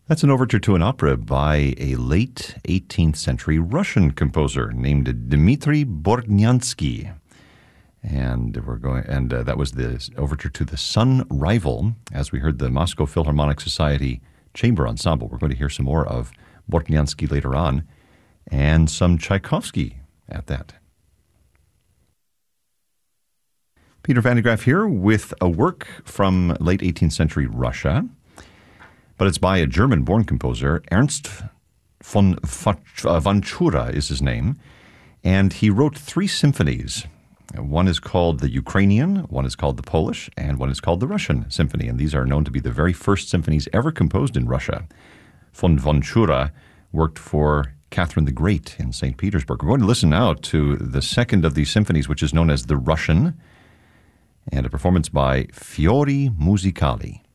That's an overture to an opera by a late 18th century Russian composer named Dmitri Bortniansky. And that was the overture to The Sun Rival, as we heard the Moscow Philharmonic Society Chamber Ensemble. We're going to hear some more of Bortniansky later on, and some Tchaikovsky at that. Peter Van de Graaff here with a work from late 18th century Russia, but it's by a German-born composer. Ernst von Vanchura is his name, and he wrote 3 symphonies. One is called the Ukrainian, one is called the Polish, and one is called the Russian Symphony, and these are known to be the very first symphonies ever composed in Russia. Von Vanchura worked for Catherine the Great in St. Petersburg. We're going to listen now to the second of these symphonies, which is known as the Russian, and a performance by Fiori Musicali.